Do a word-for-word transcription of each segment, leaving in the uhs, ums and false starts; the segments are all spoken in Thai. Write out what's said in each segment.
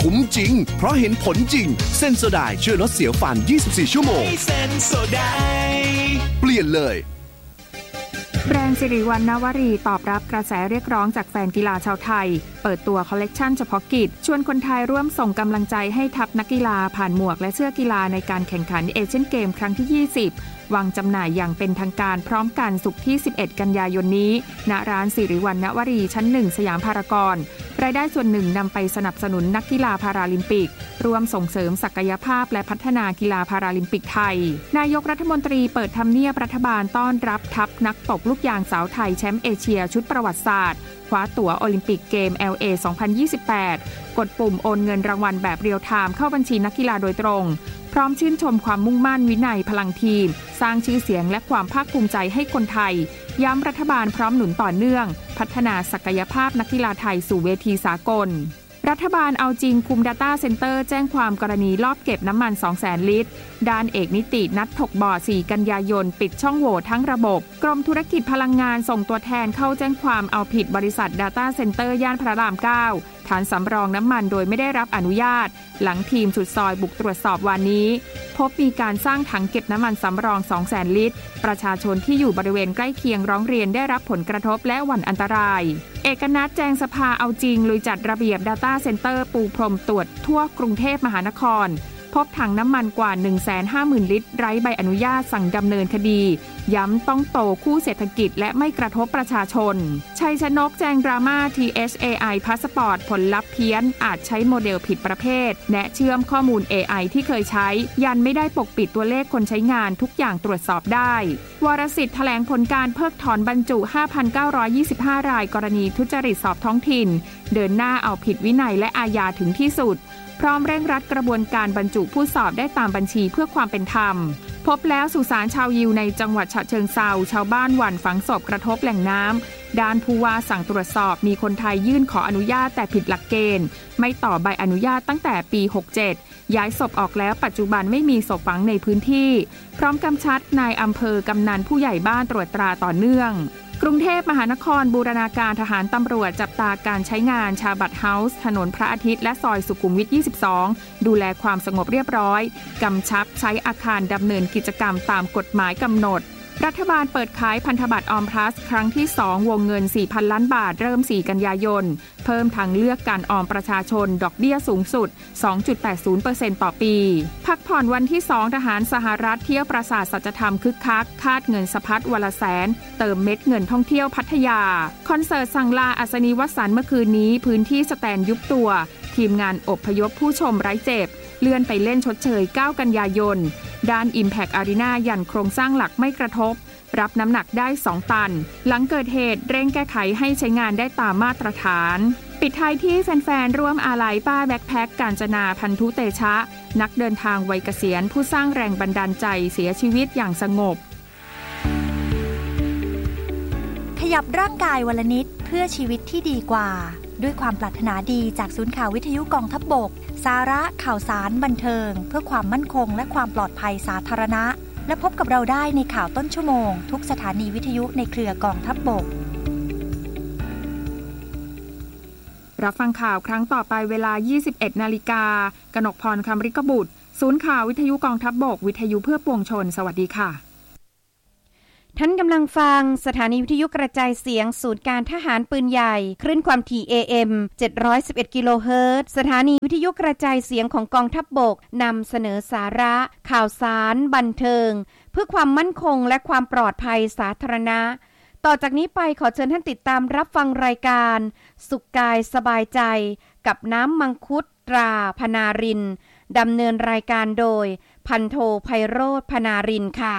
คุ้มจริงเพราะเห็นผลจริงเซนโซไดช่วยลดเสียวฟันยี่สิบสี่ชั่วโมงเซนโซไดเปลี่ยนเลยแบรนด์สิริวัณณวรีตอบรับกระแสเรียกร้องจากแฟนกีฬาชาวไทยเปิดตัวคอลเลกชันเฉพาะกิจชวนคนไทยร่วมส่งกำลังใจให้ทัพนักกีฬาผ่านหมวกและเสื้อกีฬาในการแข่งขันเอเชียนเกมครั้งที่ยี่สิบวางจำหน่ายอย่างเป็นทางการพร้อมกันศุกร์ที่สิบเอ็ดกันยายนนี้ณร้านสิริวัณณวรีชั้นหนึ่งสยามพารากอนรายได้ส่วนหนึ่งนำไปสนับสนุนนักกีฬาพาราลิมปิกรวมส่งเสริมศักยภาพและพัฒนากีฬาพาราลิมปิกไทยนายกรัฐมนตรีเปิดทำเนียบรัฐบาลต้อนรับทัพนักตบลูกยางสาวไทยแชมป์เอเชียชุดประวัติศาสตร์คว้าตั๋วโอลิมปิกเกม แอล เอ สองพันยี่สิบแปดกดปุ่มโอนเงินรางวัลแบบเรียลไทม์เข้าบัญชีนักกีฬาโดยตรงพร้อมชื่นชมความมุ่งมั่นวินัยพลังทีมสร้างชื่อเสียงและความภาคภูมิใจให้คนไทยย้ำรัฐบาลพร้อมหนุนต่อเนื่องพัฒนาศักยภาพนักกีฬาไทยสู่เวทีสากลรัฐบาลเอาจริงคุม Data Center แจ้งความกรณีลอบเก็บน้ำมัน สองแสน ลิตรด้านเอกนิตินัดถกบ่อสี่กันยายนปิดช่องโหว่ทั้งระบบกรมธุรกิจพลังงานส่งตัวแทนเข้าแจ้งความเอาผิดบริษัท Data Center ย่านพระรามเก้าฐานสำรองน้ำมันโดยไม่ได้รับอนุญาตหลังทีมสุดซอยบุกตรวจสอบวันนี้พบมีการสร้างถังเก็บน้ำมันสำรอง สองแสน ลิตรประชาชนที่อยู่บริเวณใกล้เคียงร้องเรียนได้รับผลกระทบและหวั่นอันตรายเอกนัทแจงสภาเอาจริงลุยจัดระเบียบ Data Center ปูพรมตรวจทั่วกรุงเทพมหานครพบถังน้ำมันกว่า หนึ่งแสนห้าหมื่น ลิตรไร้ใบอนุญาตสั่งดำเนินคดีย้ำต้องโตคู่เศรษฐกิจและไม่กระทบประชาชนชัยชนกแจงดราม่า ที เอช เอ ไอ พาสปอร์ตผลลัพธ์เพี้ยนอาจใช้โมเดลผิดประเภทแนะเชื่อมข้อมูล เอ ไอ ที่เคยใช้ยันไม่ได้ปกปิดตัวเลขคนใช้งานทุกอย่างตรวจสอบได้วรสิทธิ์แถลงผลการเพิกถอนบรรจุ ห้าพันเก้าร้อยยี่สิบห้า รายกรณีทุจริตสอบท้องถิ่นเดินหน้าเอาผิดวินัยและอาญาถึงที่สุดพร้อมเร่งรัดกระบวนการบรรจุผู้สอบได้ตามบัญชีเพื่อความเป็นธรรมพบแล้วสุสานชาวยิวในจังหวัดฉะเชิงเทราชาวบ้านหวั่นฝังศพกระทบแหล่งน้ำด้านผู้ว่าสั่งตรวจสอบมีคนไทยยื่นขออนุญาตแต่ผิดหลักเกณฑ์ไม่ต่อใบอนุญาตตั้งแต่ปีหกเจ็ดย้ายศพออกแล้วปัจจุบันไม่มีศพฝังในพื้นที่พร้อมกำชับนายอำเภอกำนันผู้ใหญ่บ้านตรวจตราต่อเนื่องกรุงเทพมหานครบูรณาการทหารตำรวจจับตาการใช้งานชาบัตเฮาส์ถนนพระอาทิตย์และซอยสุขุมวิทยี่สิบสองดูแลความสงบเรียบร้อยกำชับใช้อาคารดำเนินกิจกรรมตามกฎหมายกำหนดรัฐบาลเปิดขายพันธบัตรออมพลัสครั้งที่สองวงเงิน สี่พัน ล้านบาทเริ่มสี่กันยายนเพิ่มทางเลือกการออมประชาชนดอกเบี้ยสูงสุด สองจุดแปดศูนย์เปอร์เซ็นต์ ต่อปีพักผ่อนวันที่สองทหารสหรัฐเที่ยวปราสาทสัจธรรมคึกคักคาดเงินสะพัดวันละแสนเติมเม็ดเงินท่องเที่ยวพัทยาคอนเสิร์ตสั่งลาอัศนีวสันต์เมื่อคืนนี้พื้นที่สแตนยุบตัวทีมงานอพยพผู้ชมไร้เจ็บเลื่อนไปเล่นชดเชยเก้ากันยายนด้าน Impact Arena ยันโครงสร้างหลักไม่กระทบรับน้ำหนักได้สองตันหลังเกิดเหตุเร่งแก้ไขให้ใช้งานได้ตามมาตรฐานปิดท้ายที่แฟนๆร่วมอาลัยป้าแบ็คแพ็คกาญจนาพันธุเตชะนักเดินทางวัยเกษียณผู้สร้างแรงบันดาลใจเสียชีวิตอย่างสงบขยับร่างกายวันละนิดเพื่อชีวิตที่ดีกว่าด้วยความปรารถนาดีจากศูนย์ข่าววิทยุกองทัพบกสาระข่าวสารบันเทิงเพื่อความมั่นคงและความปลอดภัยสาธารณะและพบกับเราได้ในข่าวต้นชั่วโมงทุกสถานีวิทยุในเครือกองทัพบกรับฟังข่าวครั้งต่อไปเวลา ยี่สิบเอ็ดนาฬิกากนกพรคำริกบุตรศูนย์ข่าววิทยุกองทัพบกวิทยุเพื่อปวงชนสวัสดีค่ะท่านกำลังฟังสถานีวิทยุกระจายเสียงศูนย์การทหารปืนใหญ่คลื่นความถี่ เอ เอ็ม เจ็ดร้อยสิบเอ็ด กิโลเฮิรตซ์สถานีวิทยุกระจายเสียงของกองทัพบกนำเสนอสาระข่าวสารบันเทิงเพื่อความมั่นคงและความปลอดภัยสาธารณะต่อจากนี้ไปขอเชิญท่านติดตามรับฟังรายการสุขกายสบายใจกับน้ำมังคุดตราพนารินดำเนินรายการโดยพันโทไพโรจน์พนารินค่ะ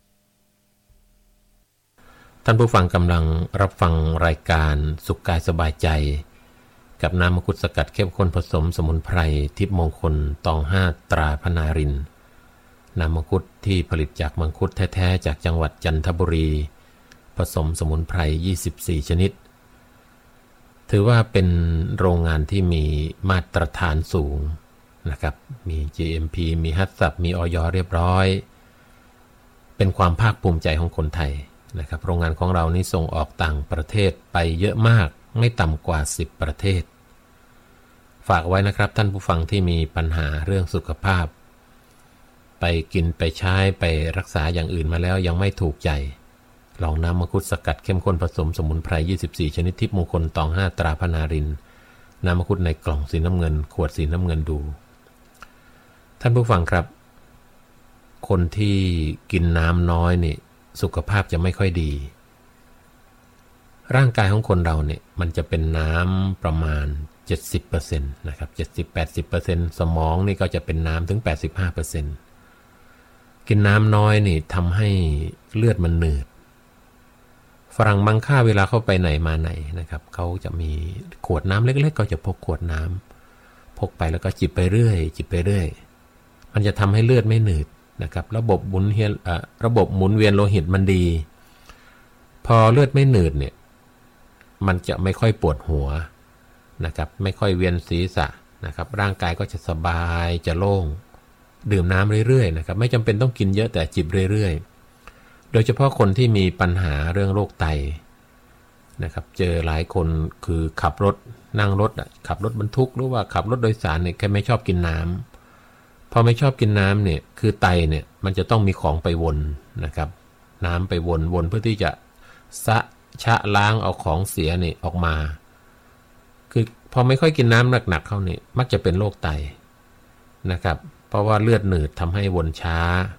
ท่านผู้ฟังกำลังรับฟังรายการสุขกายสบายใจกับน้ำมังคุดสกัดเข้มข้นผสมสมุนไพรทิพย์มงคลตองห้าตราพนารินน้ำมังคุดที่ผลิตจากมังคุดแท้ๆจากจังหวัดจันทบุรีผสมสมุนไพรยี่สิบสี่ชนิดถือว่าเป็นโรงงานที่มีมาตรฐานสูงนะครับมี จี เอ็ม พี มีฮัตสับมีอย.เรียบร้อยเป็นความภาคภูมิใจของคนไทยนะครับโรงงานของเรานี่ส่งออกต่างประเทศไปเยอะมากไม่ต่ำกว่าสิบประเทศฝากไว้นะครับท่านผู้ฟังที่มีปัญหาเรื่องสุขภาพไปกินไปใช้ไปรักษาอย่างอื่นมาแล้วยังไม่ถูกใจลองน้ำมังคุดสกัดเข้มข้นผสมสมุนไพรยี่สิบสี่ชนิดทิพย์มงคลตองห้าตราพนารินน้ำมังคุดในกล่องสีน้ำเงินขวดสีน้ำเงินดูท่านผู้ฟังครับคนที่กินน้ำน้อยนี่สุขภาพจะไม่ค่อยดีร่างกายของคนเราเนี่ยมันจะเป็นน้ำประมาณ เจ็ดสิบเปอร์เซ็นต์ นะครับ เจ็ดสิบถึงแปดสิบเปอร์เซ็นต์ สมองนี่ก็จะเป็นน้ำถึง แปดสิบห้าเปอร์เซ็นต์ กินน้ำน้อยนี่ทำให้เลือดมันหนืดฝรั่งบางค่าเวลาเข้าไปไหนมาไหนนะครับเขาจะมีขวดน้ำเล็กๆก็จะพกขวดน้ำพกไปแล้วก็จิบไปเรื่อยจิบไปเรื่อยมันจะทำให้เลือดไม่หนืดนะครับระบบหมุนเวียนระบบหมุนเวียนโลหิตมันดีพอเลือดไม่หนืดเนี่ยมันจะไม่ค่อยปวดหัวนะครับไม่ค่อยเวียนศีรษะนะครับร่างกายก็จะสบายจะโล่งดื่มน้ำเรื่อยๆนะครับไม่จำเป็นต้องกินเยอะแต่จิบเรื่อยๆโดยเฉพาะคนที่มีปัญหาเรื่องโรคไตนะครับเจอหลายคนคือขับรถนั่งรถขับรถบรรทุกหรือว่าขับรถโดยสารเนี่ยแค่ไม่ชอบกินน้ำพอไม่ชอบกินน้ำเนี่ยคือไตเนี่ยมันจะต้องมีของไปวนนะครับน้ำไปวนวนเพื่อที่จะสะชะล้างเอาของเสียนี่ออกมาคือพอไม่ค่อยกินน้ำหนักๆเข้านี่มักจะเป็นโรคไตนะครับเพราะว่าเลือดหนืดทำให้วนช้า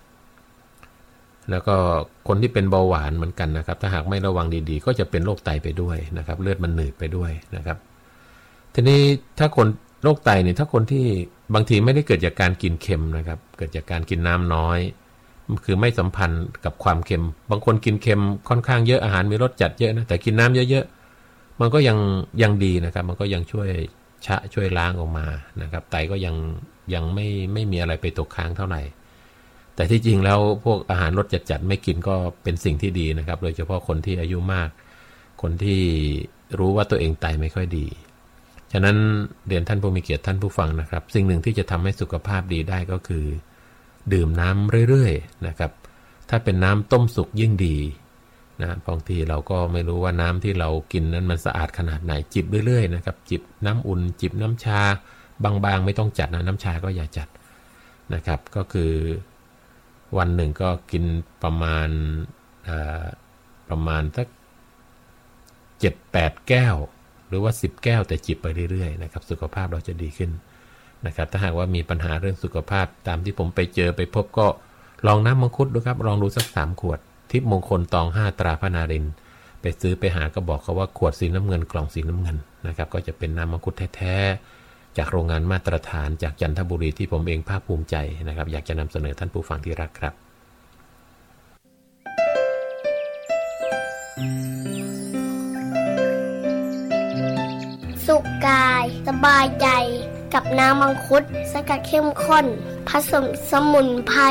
แล้วก็คนที่เป็นเบาหวานเหมือนกันนะครับถ้าหากไม่ระวังดีๆก็จะเป็นโรคไตไปด้วยนะครับเลือดมันหนืดไปด้วยนะครับทีนี้ถ้าคนโรคไตเนี่ยถ้าคนที่บางทีไม่ได้เกิดจากการกินเค็มนะครับเกิดจากการกินน้ำน้อยคือไม่สัมพันธ์กับความเค็มบางคนกินเค็มค่อนข้างเยอะอาหารมีรสจัดเยอะนะแต่กินน้ำเยอะๆมันก็ยังยังดีนะครับมันก็ยังช่วยชะช่วยล้างออกมานะครับไตก็ยังยังไม่ไม่มีอะไรไปตกค้างเท่าไหร่แต่ที่จริงแล้วพวกอาหารรสจัดๆไม่กินก็เป็นสิ่งที่ดีนะครับโดยเฉพาะคนที่อายุมากคนที่รู้ว่าตัวเองไตไม่ค่อยดีฉะนั้นเรียนท่านผู้มีเกียรติท่านผู้ฟังนะครับสิ่งหนึ่งที่จะทำให้สุขภาพดีได้ก็คือดื่มน้ำเรื่อยๆนะครับถ้าเป็นน้ำต้มสุกยิ่งดีนะบางทีเราก็ไม่รู้ว่าน้ำที่เรากินนั้นมันสะอาดขนาดไหนจิบเรื่อยๆนะครับจิบน้ำอุ่นจิบน้ำชาบางๆไม่ต้องจัดนะน้ำชาก็อย่าจัดนะครับก็คือวันหนึ่งก็กินประมาณประมาณสัก เจ็ดแปด แก้วหรือว่าสิบแก้วแต่จิบไปเรื่อยๆนะครับสุขภาพเราจะดีขึ้นนะครับถ้าหากว่ามีปัญหาเรื่องสุขภาพตามที่ผมไปเจอไปพบก็ลองน้ำมังคุดดูครับลองดูสักสามขวดทิพย์มงคลตองห้าตราพนารินไปซื้อไปหาก็บอกเขาว่าขวดสีน้ำเงินกล่องสีน้ำเงินนะครับก็จะเป็นน้ำมังคุดแท้ๆจากโรงงานมาตรฐานจากจันทบุรีที่ผมเองภาคภูมิใจนะครับอยากจะนำเสนอท่านผู้ฟังที่รักครับสุขกายสบายใจกับน้ำมังคุดสกัดเข้มข้นผสมสมุนไพร